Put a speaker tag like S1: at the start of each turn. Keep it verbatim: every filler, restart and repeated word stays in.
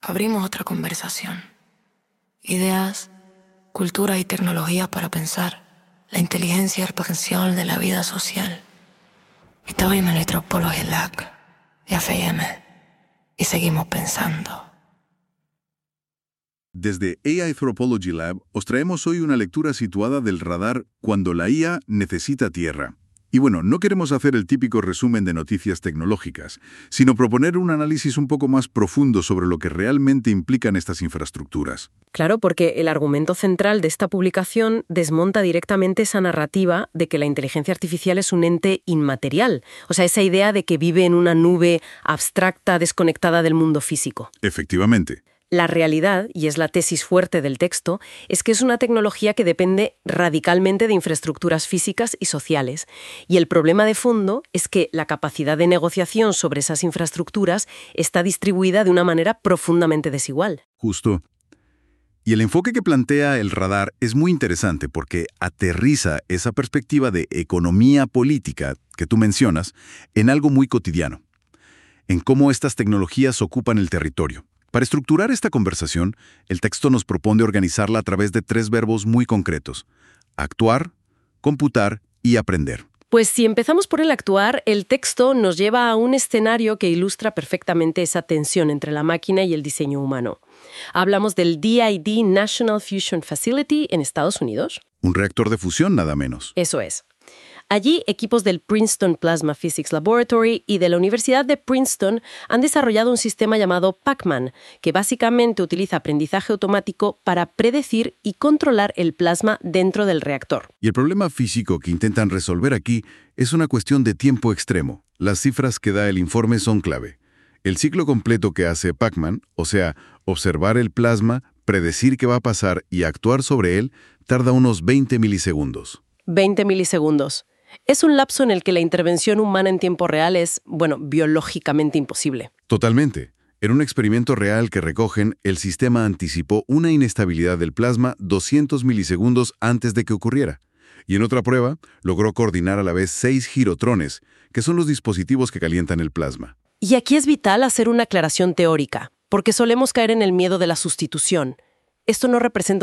S1: abrimos otra conversación. Ideas, cultura y tecnología para pensar la inteligencia artificial de la vida social. Estoy en el Anthropology Lab de F A M y seguimos pensando.
S2: Desde A I Anthropology Lab os traemos hoy una lectura situada del radar Cuando la I A necesita tierra. Y bueno, no queremos hacer el típico resumen de noticias tecnológicas, sino proponer un análisis un poco más profundo sobre lo que realmente implican estas infraestructuras.
S3: Claro, porque el argumento central de esta publicación desmonta directamente esa narrativa de que la inteligencia artificial es un ente inmaterial, o sea, esa idea de que vive en una nube abstracta, desconectada del mundo físico.
S2: Efectivamente.
S3: La realidad, y es la tesis fuerte del texto, es que es una tecnología que depende radicalmente de infraestructuras físicas y sociales. Y el problema de fondo es que la capacidad de negociación sobre esas infraestructuras está distribuida de una manera profundamente desigual.
S2: Justo. Y el enfoque que plantea el radar es muy interesante porque aterriza esa perspectiva de economía política que tú mencionas en algo muy cotidiano, en cómo estas tecnologías ocupan el territorio. Para estructurar esta conversación, el texto nos propone organizarla a través de tres verbos muy concretos: actuar, computar y aprender.
S3: Pues si empezamos por el actuar, el texto nos lleva a un escenario que ilustra perfectamente esa tensión entre la máquina y el diseño humano. Hablamos del D I D National Fusion Facility en Estados Unidos.
S2: Un reactor de fusión, nada menos.
S3: Eso es. Allí, equipos del Princeton Plasma Physics Laboratory y de la Universidad de Princeton han desarrollado un sistema llamado Pac-Man, que básicamente utiliza aprendizaje automático para predecir y controlar el plasma dentro del reactor.
S2: Y el problema físico que intentan resolver aquí es una cuestión de tiempo extremo. Las cifras que da el informe son clave. El ciclo completo que hace Pac-Man, o sea, observar el plasma, predecir qué va a pasar y actuar sobre él, tarda unos veinte milisegundos.
S3: veinte milisegundos. Es un lapso en el que la intervención humana en tiempo real es, bueno, biológicamente imposible.
S2: Totalmente. En un experimento real que recogen, el sistema anticipó una inestabilidad del plasma doscientos milisegundos antes de que ocurriera. Y en otra prueba, logró coordinar a la vez seis girotrones, que son los dispositivos que calientan el plasma.
S3: Y aquí es vital hacer una aclaración teórica, porque solemos caer en el miedo de la sustitución. Esto no representa